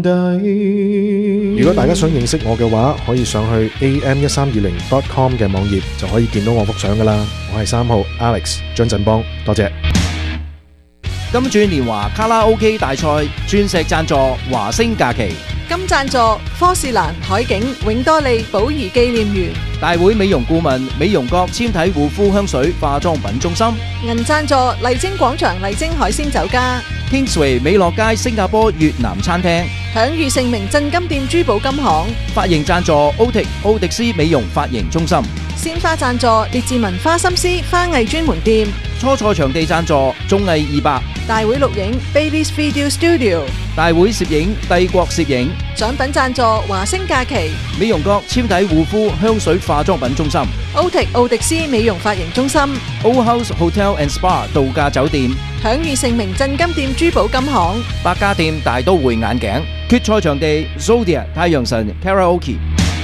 如果大家想認識我嘅話，可以上去 am1320.com 嘅網頁就可以見到我幅相噶啦。我係3號 Alex 張振邦，多謝。 金鑽年華卡拉 OK 大賽鑽石贊助華星假期， 金贊助科士蘭海景永多利寶儀紀念園， 大會美容顧問美容閣纖體護膚香水化妝品中心， 銀贊助麗晶廣場麗晶海鮮酒家， Kingsway 美樂街新加坡越南餐廳， 享譽盛名鎮金店珠寶金行， 髮型贊助奧迪斯美容髮型中心， 鮮花贊助列治文花心思花藝專門店， 初賽場地贊助綜藝200， 大會錄影 Baby's Video Studio， 大會攝影帝國攝影， 獎品贊助華星假期， 美容閣纖體護膚香水化妝品中心， 奧迪斯美容髮型中心， Old House Hotel and Spa 度假酒店， 享譽盛名鎮金店珠寶金行， 百家店大都會眼鏡，決賽場地 Zodiac 太陽神 Karaoke。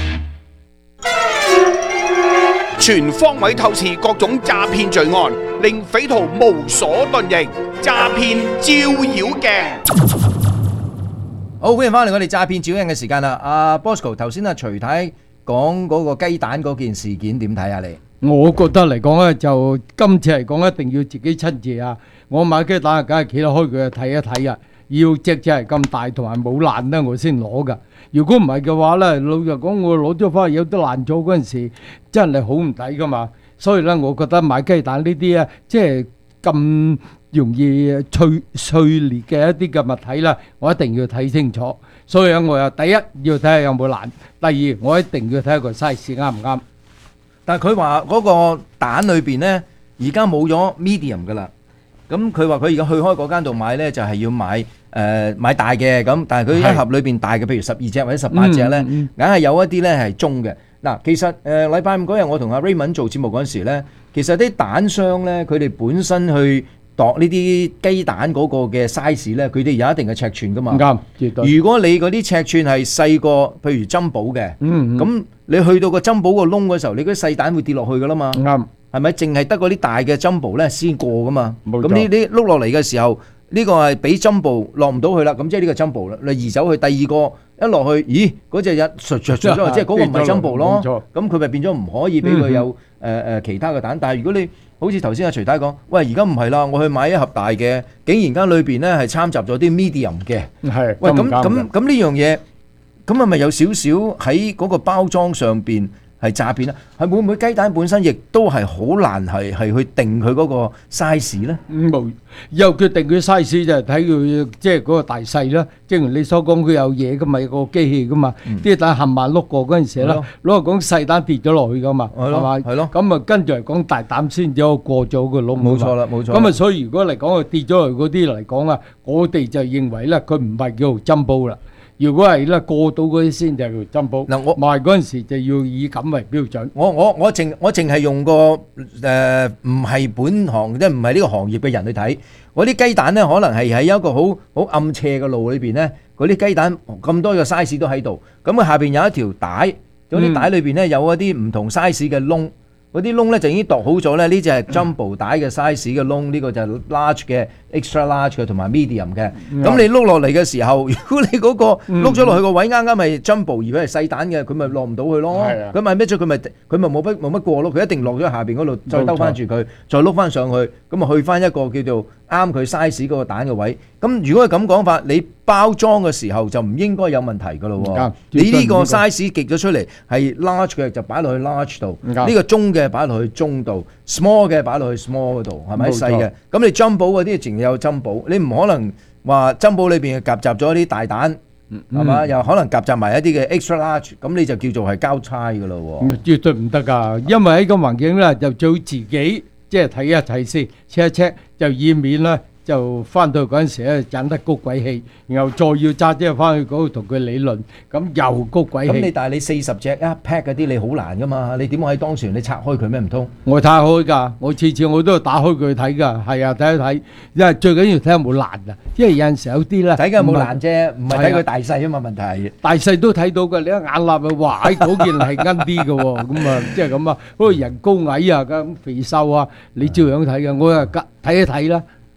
全方位透視各種詐騙罪案，令匪徒無所遁形。詐騙照妖鏡。 好，歡迎翻嚟我哋詐騙照妖鏡嘅時間啦。阿 Bosco 頭先徐太講嗰個雞蛋嗰件事件點睇啊？你我覺得嚟講咧，就今次嚟講一定要自己親自啊！我買雞蛋啊，梗係企得開佢睇一睇啊！要隻係咁大同埋冇爛咧，我先攞噶。如果唔係嘅話咧，老實講，我攞咗翻去有得爛咗嗰陣時，真係好唔抵噶嘛。所以咧，我覺得買雞蛋呢啲啊，即係咁容易碎裂嘅一啲嘅物體啦，我一定要睇清楚。所以咧，我又第一要睇下有冇爛，第二我一定要睇下個 size 啱唔啱。 但係佢話嗰個蛋裏邊咧，而家冇咗 medium 噶啦。咁佢話佢而家去開嗰間度買咧，就係要買大嘅咁，但係佢一盒裏邊大嘅，譬如12隻或者18隻咧，硬係有一啲咧係中嘅。嗱，其實禮拜五嗰日我同阿 Raymond 做節目嗰陣時咧，其實啲蛋商咧，佢哋本身去度呢啲雞蛋嗰個嘅 size 咧，佢哋有一定嘅尺寸噶嘛。 啱，絕對。 如果你嗰啲尺寸係細過，譬如珍寶嘅，咁你去到個珍寶個窿嗰時候，你嗰啲細蛋會跌落去噶啦嘛。 啱。 係咪淨係得嗰啲大嘅Jumbo咧先過噶嘛？ 冇錯。 咁呢啲碌落嚟嘅時候，呢個係俾Jumbo落唔到去啦。咁即係呢個Jumbo啦，你移走去第二個一落去，咦？嗰隻日垂咗，即係嗰個唔係Jumbo咯。冇錯。咁佢咪變咗唔可以俾佢有其他嘅蛋。但係如果你好似頭先阿徐太講，喂，而家唔係啦，我去買一盒大嘅，竟然間裏邊咧係摻雜咗啲 medium 嘅。 係。 喂，咁呢樣嘢，咁係咪有少少喺嗰個包裝上邊？係詐騙啦，係會唔會雞蛋本身亦都係好難係去定佢嗰個 size 咧？ 冇，又決定佢 size 就係睇佢即係嗰個大細啦。正如你所講，佢有嘢噶嘛，有個機器噶嘛。啲蛋冚唪唥碌過嗰陣時咧，攞嚟講細蛋跌咗落去噶嘛，係嘛？係咯。咁啊跟住嚟講大蛋先至過咗個窿。 冇錯啦，冇錯。 咁啊，所以如果嚟講佢跌咗落去嗰啲嚟講啊，我哋就認為咧，佢唔係叫做珍寶啦。如果係咧過到嗰啲先就係珍寶。嗱，我賣嗰陣時就要以咁為標準。 我淨係用個唔係本行，即係唔係呢個行業嘅人去睇。我啲雞蛋咧，可能係喺一個好暗斜嘅路裏邊咧，嗰啲雞蛋咁多個 size 都喺度。咁佢下邊有一條帶，嗰啲帶裏邊咧有一啲唔同 size 嘅窿。嗰啲窿咧就已經度好咗咧，呢隻係 jumbo 帶嘅 size 嘅窿，呢個就係 large 嘅、extra large 嘅同埋 medium 嘅。咁你碌落嚟嘅時候，如果你嗰個碌咗落去個位啱啱係 jumbo，如果係細蛋嘅，佢咪落唔到去咯。佢咪咩咗？佢咪冇乜過咯。佢一定落咗下邊嗰度，再兜翻住佢，再碌翻上去，咁啊去翻一個叫做啱佢 size 嗰個蛋嘅位。咁如果係咁講法，你包裝嘅時候就唔應該有問題噶咯。你呢個 size 極咗出嚟係 large 嘅，就擺落去 large 度；呢個中嘅擺落去中度 ，small 嘅擺落去 small 嗰度，係咪細嘅？咁你 jumbo 嗰啲淨有 jumbo，你唔可能話 jumbo 裏邊夾雜咗啲大蛋，係嘛？又可能夾雜埋一啲嘅 extra large，咁你就叫做係交差噶咯。 絕對唔得噶，因為喺個環境咧，就最好自己即係睇一睇先 check 一 check，就以免啦。就翻到去嗰陣時咧，引得谷鬼氣，然後再要揸車翻去嗰度同佢理論，咁又谷鬼氣。 咁但係你40隻一 pack 嗰啲，你好難噶嘛？你點可以當時你拆開佢咩唔通？ 我拆開㗎，我次次我都打開佢睇㗎，係啊，睇一睇，因為最緊要睇下冇爛啊，因為有陣時有啲咧睇緊冇爛啫，唔係睇佢大細啊嘛問題。 大細都睇到㗎，你一眼立啊，哇！嗰件係奀啲㗎喎，咁啊，即係咁啊，嗰個人高矮啊，咁肥瘦啊，你照樣睇嘅，我啊睇一睇啦。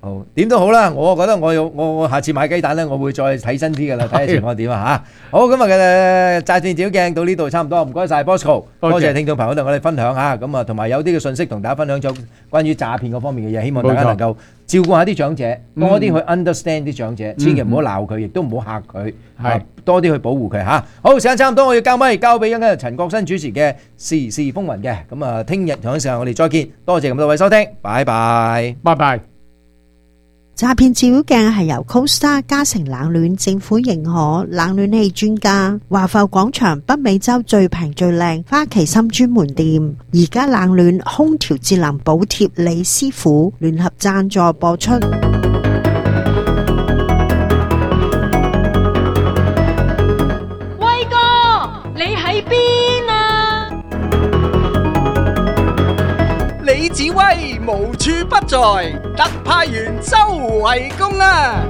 好，點都好啦，我覺得我下次買雞蛋咧，我會再睇真啲噶啦，睇下情況點啊嚇。好，今日嘅詐騙照鏡到呢度差唔多，唔該晒 Bosco，多謝聽眾朋友同我哋分享嚇，咁啊同埋有啲嘅信息同大家分享咗關於詐騙嗰方面嘅嘢，希望大家能夠照顧下啲長者，多啲去 understand 啲長者，千祈唔好鬧佢，亦都唔好嚇佢，係多啲去保護佢嚇。好，時間差唔多，我要交俾一陣陳國新主持嘅時事風雲嘅，咁啊聽日同一時間我哋再見，多謝咁多位收聽，拜拜， 拜拜。 詐騙照妖鏡係由 CoStar 嘉誠冷暖政府認可冷暖氣專家華埠廣場北美洲最平最靚花旗參專門店，而家冷暖空調節能補貼李師傅聯合贊助播出。 威哥，你喺邊啊？ 李子威無處不在，特派員周圍公啊！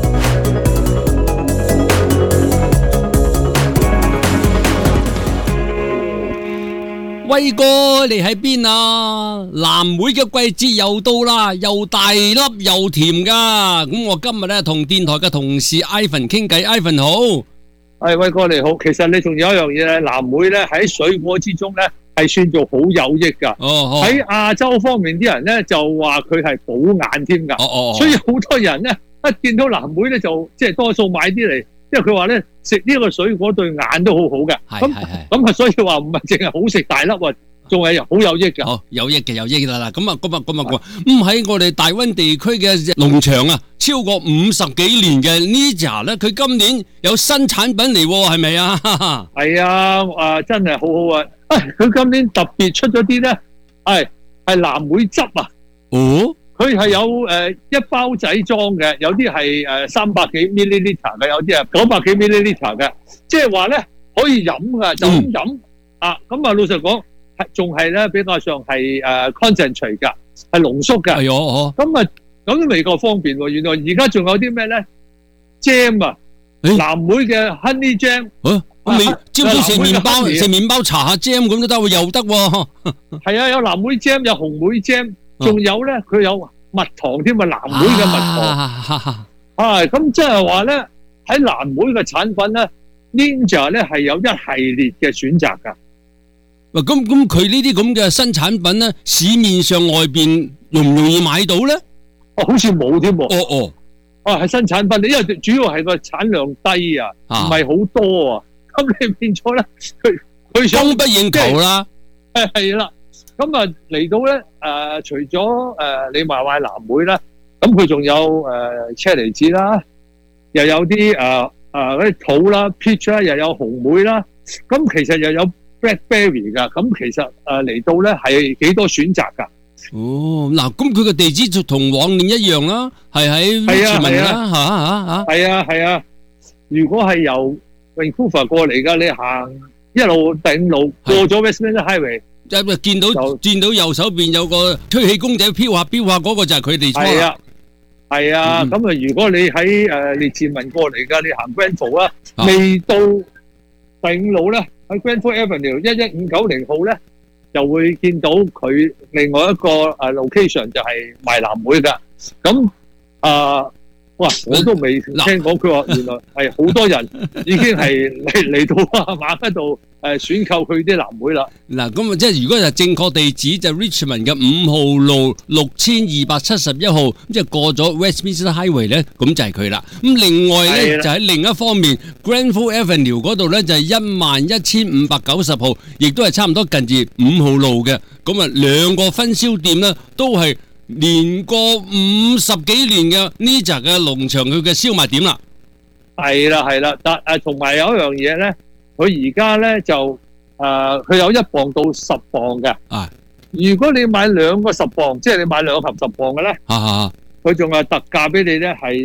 威哥，你喺邊啊？藍莓嘅季節又到啦，又大粒又甜噶。咁我今日咧同電台嘅同事 Ivan 傾偈 ，Ivan 好。 威哥你好，其實你仲有一樣嘢咧，藍莓咧喺水果之中咧係算做好有益噶。喺亞洲方面啲人咧就話佢係補眼添噶。所以好多人咧一見到藍莓咧就即係多數買啲嚟，因為佢話咧食呢個水果對眼都好好嘅。咁啊，所以話唔係淨係好食大粒啊，仲係好有益嘅。 有益嘅，有益啦。咁喺我哋大灣地區嘅農場啊，超過50幾年嘅 Ninja 咧，佢今年有新產品嚟，係咪啊？ 係啊，真係好好啊！佢今年特別出咗啲咧，係藍莓汁啊。佢係有一包仔裝嘅，有啲係300幾 milliliter 嘅，有啲係900幾 milliliter 嘅，即係話咧可以飲噶，就咁飲啊！咁啊，老實講，仲係咧比較上係concentrate 噶，係濃縮噶。咁啊，咁都未夠方便喎。原來而家仲有啲咩咧 ？jam 啊，藍莓嘅 honey jam。 咁你朝早食麵包搽下 jam 咁都得喎，又得喎。 係啊，有藍莓 jam， 有紅莓 jam。仲有咧，佢有蜜糖添啊，藍莓嘅蜜糖。咁即係話咧，喺藍莓嘅產品咧 ，Ninja 咧係有一系列嘅選擇噶。 咁佢呢啲咁嘅新產品咧，市面上外邊容唔容易買到咧？ 好似冇添喎。係新產品，因為主要係個產量低啊，唔係好多啊。咁你變咗咧，佢想供不應求啦。 係啦。咁啊嚟到咧，除咗你買藍莓啦，咁佢仲有車厘子啦，又有啲嗰啲桃啦、peach 啦，又有紅莓啦，咁其實又有 blackberry 噶，咁其實嚟到咧係幾多選擇噶。 嗱，咁佢嘅地址就同往年一樣啦，係喺 Richmond 啦， 係啊，如果係由 Vancouver 過嚟噶，你行一路第5路過咗 Westminster Highway。見到右手邊有個吹氣公仔飄下嗰個就係佢哋錯啦。係啊，咁啊，如果你喺列治文過嚟噶，你行 Granville 啦，未到第5路咧，喺 Granville Avenue 11590號咧，就會見到佢另外一個location 就係賣藍莓噶。咁哇！我都未聽講，佢話原來係好多人已經係嚟到馬吉度選購佢啲藍莓啦。 嗱，咁啊，即係如果係正確地址就 Richmond 嘅5號路6271號，即係過咗 Westminster Highway 咧，咁就係佢啦。咁另外咧就喺另一方面 Granville Avenue 嗰度咧就係11590號，亦都係差唔多近住5號路嘅。咁啊，兩個分銷店咧都係年過50幾年嘅 Ninja 嘅農場，佢嘅燒賣點啦。 係啦，但同埋有一樣嘢咧，佢而家咧就佢有1磅到10磅嘅。如果你買2個10磅，即係你買2盒10磅嘅咧，佢仲係特價俾你咧，係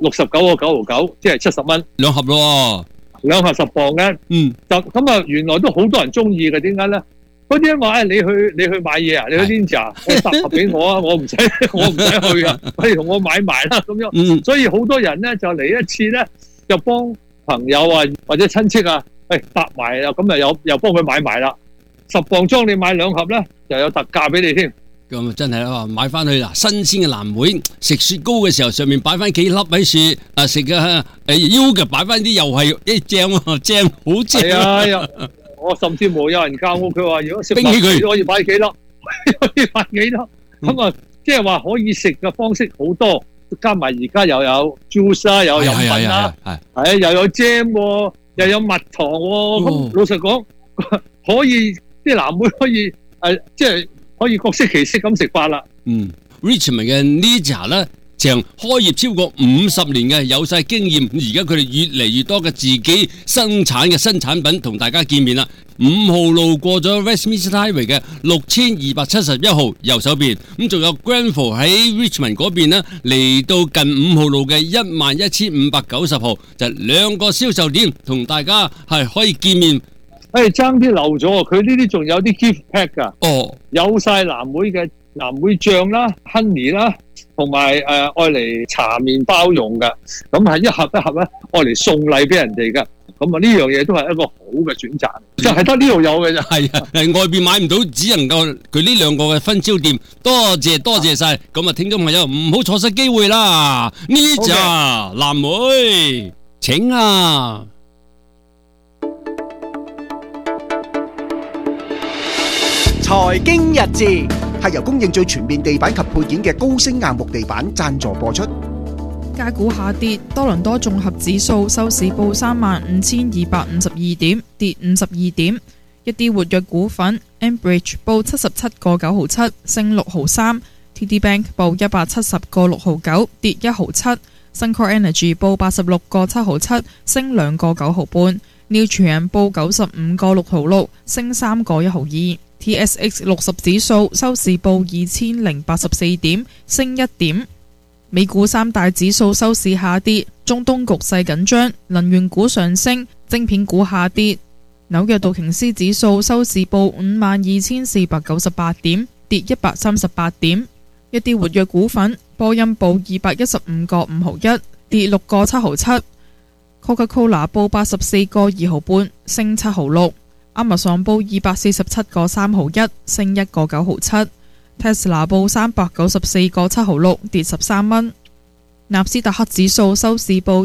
69.99，即係70蚊 2盒咯。 2盒10磅嘅，就咁啊！原來都好多人中意嘅，點解咧？嗰啲人話你去買嘢啊，你去 Ninja 搭合俾我啊，我唔使去啊，你同我買埋啦咁樣。所以好多人咧就嚟一次咧，就幫朋友啊或者親戚啊，搭埋啊，咁啊又幫佢買埋啦。10磅裝你買2盒咧，就有特價俾你添。 咁真係啦，買翻去嗱新鮮嘅藍莓，食雪糕嘅時候上面擺翻幾粒喺樹，食嘅腰嘅擺翻啲又係正好正。 係啊，我甚至冇有人教我，佢話如果食冰起佢可以擺幾粒，可以擺幾粒。咁啊，即係話可以食嘅方式好多，加埋而家又有 juice 啦，又有飲品啦，係又有 jam 喎，又有蜜糖喎。咁老實講，可以啲藍莓可以即係可以各式其式咁食法啦。 Richmond 嘅 Nija 咧，就開業超過50年嘅，有晒經驗。而家佢哋越嚟越多嘅自己生產嘅新產品同大家見面啦。5號路過咗 Westminster Highway 嘅6271號右手邊，咁仲有 Granville 喺 Richmond 嗰邊呢，嚟到近5號路嘅11590號，就兩個銷售點同大家係可以見面。 爭啲漏咗，佢呢啲仲有啲 gift pack 噶，有晒藍莓嘅藍莓醬啦、honey 啦，同埋愛嚟搽麵包用噶，咁係一盒一盒咧，愛嚟送禮俾人哋噶，咁啊呢樣嘢都係一個好嘅選擇，就係得呢度有嘅啫。係啊， 外邊買唔到，只能夠佢呢兩個嘅分銷店。多謝晒，咁啊，聽眾朋友唔好錯失機會啦！呢隻藍莓，請啊！ 財經日誌係由供應最全面地板及配件嘅高升硬木地板贊助播出。 價股下跌，多倫多綜合指數收市報35,252點，跌52點。一啲活躍股份 ，Enbridge 報77個9毫7，升6毫3 ；TD Bank 報170個6毫9，跌1毫7 ；Suncor Energy 報86個7毫7，升2個9毫半 ；Nutrien 報95個6毫6，升3個1毫2。TSX 60指數收市報2084點，升1點。美股三大指數收市下跌，中東局勢緊張，能源股上升，晶片股下跌。紐約道瓊斯指數收市報52,498點，跌138點。一啲活躍股份，波音報215個5毫1，跌6個7毫7。Coca-Cola 報84個2毫半，升7毫6。Amazon 報247個3毫1，升1個9毫7。Tesla 報394個7毫6，跌13蚊。納斯達克指數收市報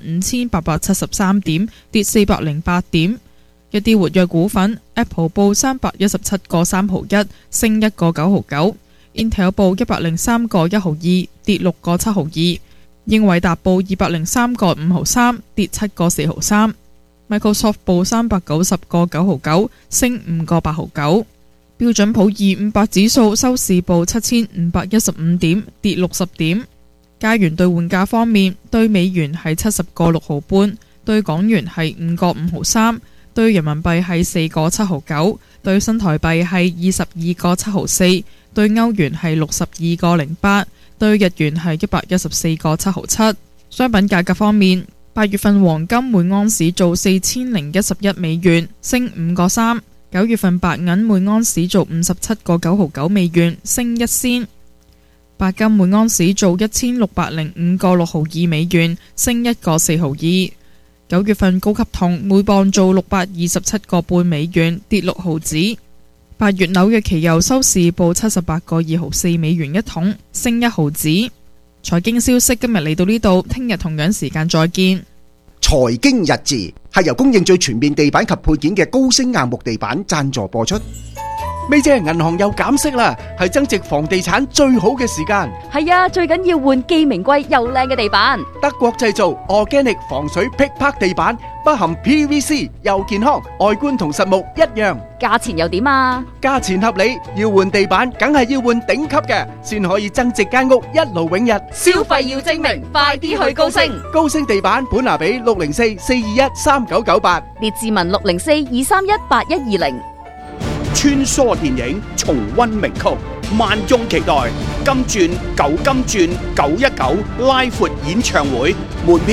25,873點，跌408點。一啲活躍股份 ，Apple 報317個3毫1，升1個9毫9。Intel 報103個1毫2，跌6個7毫2。英偉達報203個5毫3，跌7個4毫3。Microsoft 報390個9毫9，升5個8毫9。標準普爾500指數收市報7515點，跌60點。加元兌換價方面，對美元係70個6毫半，對港元係5個5毫3，對人民幣係4個7毫9，對新台幣係22個7毫4，對歐元係62個08，對日元係114個7毫7。商品價格方面，8月份黃金每盎司做4011美元，升5個3。9月份白銀每盎司做57個9毫9美元，升1仙。白金每盎司做1605個6毫2美元，升1個4毫2。9月份高級銅每磅做627個半美元，跌6毫子。8月紐約期油收市報78個2毫4美元一桶，升1毫子。財經消息今日嚟到呢度，聽日同樣時間再見。 財經日誌係由供應最全面地板及配件嘅高升硬木地板贊助播出。 咪姐，銀行又減息啦，係增值房地產最好嘅時間。 係啊，最緊要換既名貴又靚嘅地板。 德國製造 Organic 防水劈拍地板，不含 PVC， 又健康，外觀同實木一樣。 價錢又點啊？ 價錢合理，要換地板梗係要換頂級嘅，先可以增值間屋一勞永逸。 消費要精明，快啲去高升。 高升地板本拿比604-421-3998， 列治文604-231-8120。 穿梭電影，重溫名曲，萬眾期待金鑽9金鑽919拉闊演唱會，門票